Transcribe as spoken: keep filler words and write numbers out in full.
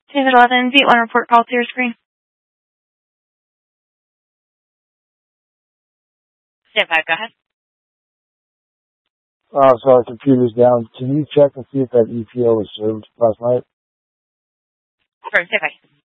David eleven, beat one report call to your screen. Stand five, go ahead. Uh, so our computer's down. Can you check and see if that E P O was served last night? Sure, stand by.